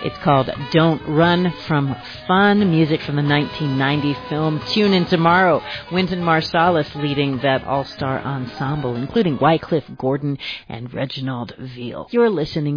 It's called Don't Run From Fun, music from the 1990 film. Tune in tomorrow. Wynton Marsalis leading that all-star ensemble, including Wycliffe Gordon and Reginald Veal. You're listening